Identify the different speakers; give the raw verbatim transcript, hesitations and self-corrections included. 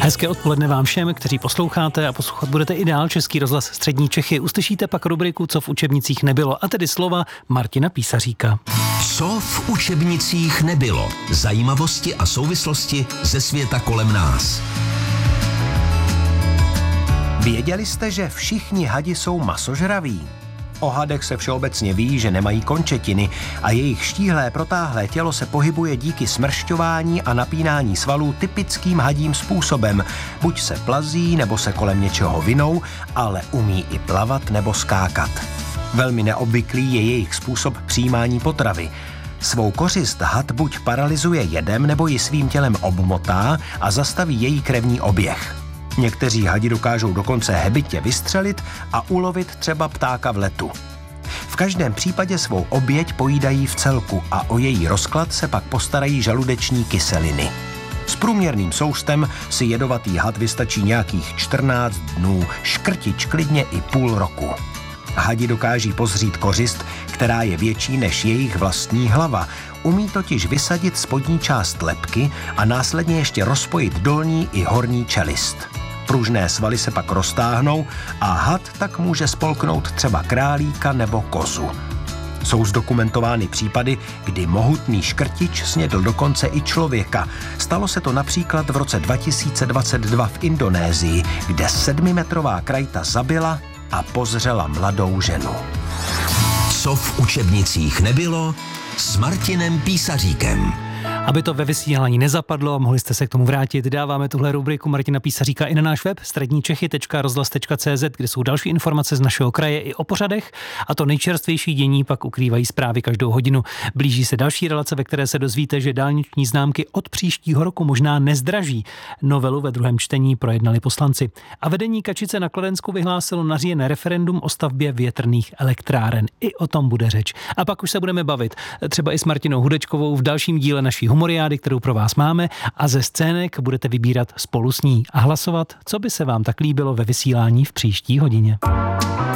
Speaker 1: Hezké odpoledne vám všem, kteří posloucháte a poslouchat budete i dál Český rozhlas Střední Čechy. Uslyšíte pak rubriku Co v učebnicích nebylo, a tedy slova Martina Písaříka.
Speaker 2: Co v učebnicích nebylo. Zajímavosti a souvislosti ze světa kolem nás.
Speaker 3: Věděli jste, že všichni hadi jsou masožraví? O hadech se všeobecně ví, že nemají končetiny a jejich štíhlé protáhlé tělo se pohybuje díky smršťování a napínání svalů typickým hadím způsobem. Buď se plazí, nebo se kolem něčeho vinou, ale umí i plavat nebo skákat. Velmi neobvyklý je jejich způsob přijímání potravy. Svou kořist had buď paralyzuje jedem, nebo ji svým tělem obmotá a zastaví její krevní oběh. Někteří hadi dokážou dokonce hebitě vystřelit a ulovit třeba ptáka v letu. V každém případě svou oběť pojídají v celku a o její rozklad se pak postarají žaludeční kyseliny. S průměrným soustem si jedovatý had vystačí nějakých čtrnáct dnů, škrtič klidně i půl roku. Hadi dokáží pozřít kořist, která je větší než jejich vlastní hlava. Umí totiž vysadit spodní část lebky a následně ještě rozpojit dolní i horní čelist. Pružné svaly se pak roztáhnou a had tak může spolknout třeba králíka nebo kozu. Jsou zdokumentovány případy, kdy mohutný škrtič snědl dokonce i člověka. Stalo se to například v roce dva tisíce dvacet dva v Indonésii, kde sedmimetrová krajta zabila a pozřela mladou ženu.
Speaker 2: Co v učebnicích nebylo s Martinem Písaříkem.
Speaker 1: Aby to ve vysílání nezapadlo a mohli jste se k tomu vrátit, dáváme tuhle rubriku Martina Písaříka i na náš web středníčechy tečka rozhlas tečka cé zet, kde jsou další informace z našeho kraje i o pořadech, a to nejčerstvější dění pak ukrývají zprávy každou hodinu. Blíží se další relace, ve které se dozvíte, že dálniční známky od příštího roku možná nezdraží. Novelu ve druhém čtení projednali poslanci. A vedení Kačice na Kladensku vyhlásilo nařízené referendum o stavbě větrných elektráren. I o tom bude řeč. A pak už se budeme bavit třeba i s Martinou Hudečkovou v dalším díle naší humoriády, kterou pro vás máme, a ze scének budete vybírat spolu s ní a hlasovat, co by se vám tak líbilo ve vysílání v příští hodině.